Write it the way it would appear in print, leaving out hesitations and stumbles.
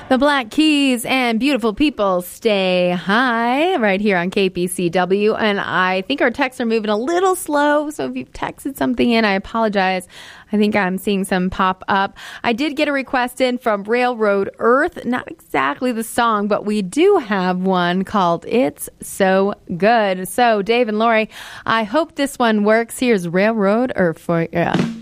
The Black Keys and Beautiful People Stay High right here on KPCW. And I think our texts are moving a little slow. So if you've texted something in, I apologize. I think I'm seeing some pop up. I did get a request in from Railroad Earth. Not exactly the song, but we do have one called It's So Good. So Dave and Lori, I hope this one works. Here's Railroad Earth for you.